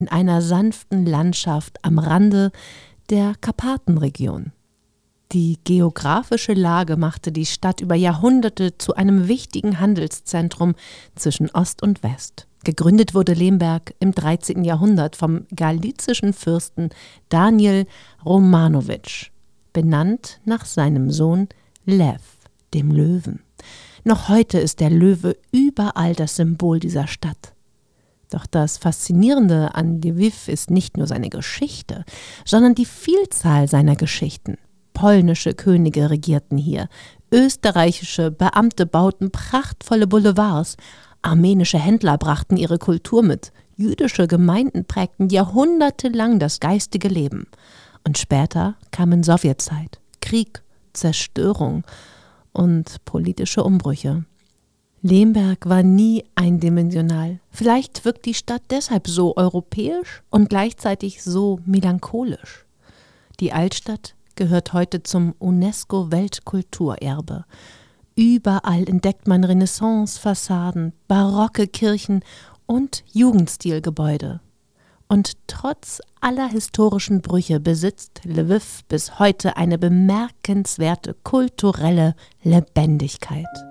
in einer sanften Landschaft am Rande der Karpatenregion. Die geografische Lage machte die Stadt über Jahrhunderte zu einem wichtigen Handelszentrum zwischen Ost und West. Gegründet wurde Lemberg im 13. Jahrhundert vom galizischen Fürsten Daniel Romanowitsch, benannt nach seinem Sohn Lew, dem Löwen. Noch heute ist der Löwe überall das Symbol dieser Stadt. Doch das Faszinierende an Lwiw ist nicht nur seine Geschichte, sondern die Vielzahl seiner Geschichten. Polnische Könige regierten hier, österreichische Beamte bauten prachtvolle Boulevards, armenische Händler brachten ihre Kultur mit, jüdische Gemeinden prägten jahrhundertelang das geistige Leben. Und später kamen Sowjetzeit, Krieg, Zerstörung und politische Umbrüche. Lemberg war nie eindimensional. Vielleicht wirkt die Stadt deshalb so europäisch und gleichzeitig so melancholisch. Die Altstadt gehört heute zum UNESCO-Weltkulturerbe. Überall entdeckt man Renaissance-Fassaden, barocke Kirchen und Jugendstilgebäude. Und trotz aller historischen Brüche besitzt Lwiw bis heute eine bemerkenswerte kulturelle Lebendigkeit.